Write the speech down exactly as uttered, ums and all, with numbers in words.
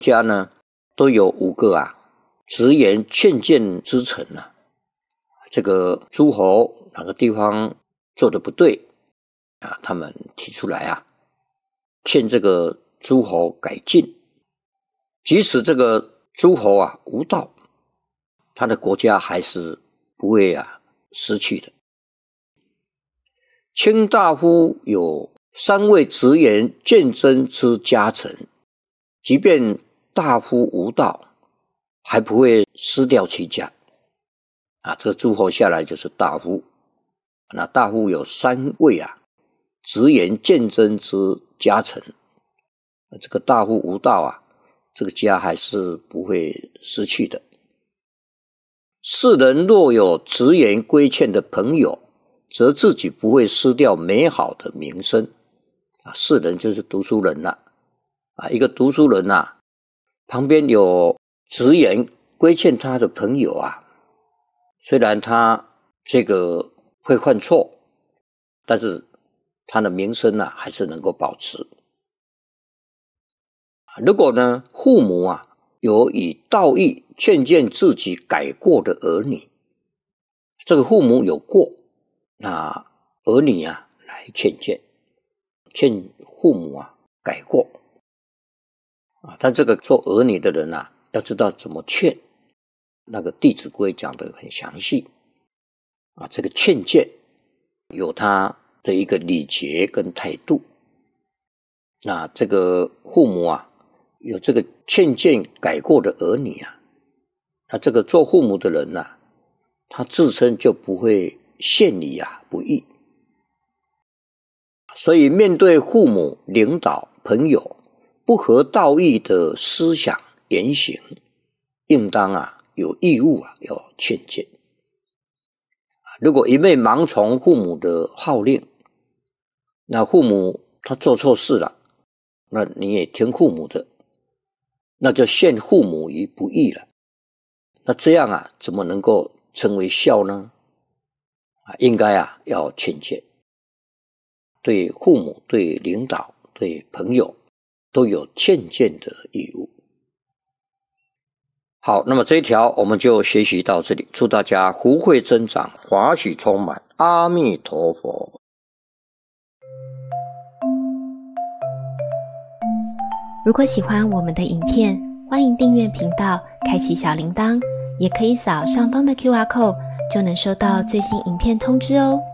家呢都有五个啊直言劝谏之臣啊，这个诸侯哪个地方做的不对啊，他们提出来啊，劝这个诸侯改进。即使这个诸侯啊无道，他的国家还是不会啊失去的。卿大夫有三位直言谏真之家臣，即便大夫无道，还不会失掉其家啊。这个诸侯下来就是大夫，那大夫有三位啊直言谏真之家臣，这个大夫无道啊，这个家还是不会失去的。世人若有直言规劝的朋友，则自己不会失掉美好的名声啊。世人就是读书人啦、啊，一个读书人啊，旁边有直言规劝他的朋友啊，虽然他这个会犯错，但是他的名声啊还是能够保持。如果呢父母啊有以道义劝谏自己改过的儿女，这个父母有过，那儿女啊来劝谏，劝父母啊改过啊。但这个做儿女的人啊，要知道怎么劝，那个《弟子规》讲得很详细啊。这个劝谏有他的一个礼节跟态度，那这个父母啊有这个劝谏改过的儿女啊，那这个做父母的人啊，他自身就不会陷于啊不义。所以面对父母、领导、朋友不合道义的思想言行，应当啊有义务啊要劝谏。如果一味盲从父母的号令，那父母他做错事了，那你也听父母的，那就陷父母于不义了。那这样啊怎么能够称为孝呢？啊，应该啊要劝谏，对父母、对领导、对朋友都有劝谏的义务。好，那么这一条我们就学习到这里，祝大家福慧增长，华喜充满，阿弥陀佛。 如果喜欢我们的影片，欢迎订阅频道，开启小铃铛，也可以扫上方的 Q R code， 就能收到最新影片通知哦。